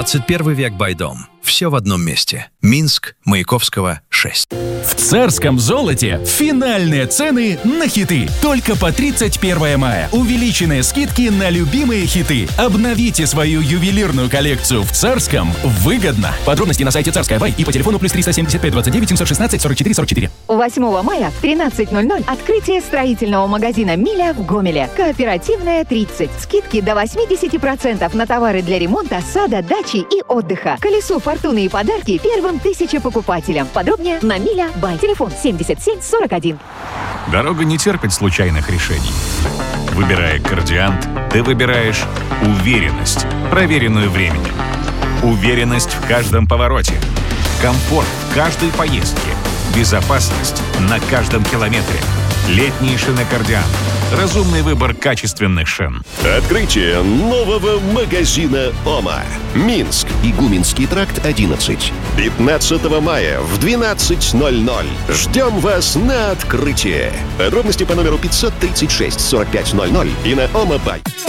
21 век Байдом. Все в одном месте. Минск, Маяковского, 6. В Царском золоте финальные цены на хиты. Только по 31 мая. Увеличенные скидки на любимые хиты. Обновите свою ювелирную коллекцию в Царском выгодно. Подробности на сайте Царская Бай и по телефону +375 29 716 44 44. 8 мая в 13:00 открытие строительного магазина «Миля» в Гомеле. Кооперативная 30. Скидки до 80% на товары для ремонта, сада, дачи и отдыха. Колесо фортуны и подарки первым 1000 покупателям. Подробнее на «Миля» Бай. Телефон 77 41. Дорога не терпит случайных решений. Выбирая «Кардиант», ты выбираешь уверенность, проверенную временем. Уверенность в каждом повороте. Комфорт в каждой поездке. Безопасность на каждом километре. Летние шины «Кардиант». Разумный выбор качественных шин. Открытие нового магазина «Ома». Минск, Игуменский тракт, 11. 15 мая в 12:00. Ждем вас на открытие. Подробности по номеру 536 4500 и на Ома Бай.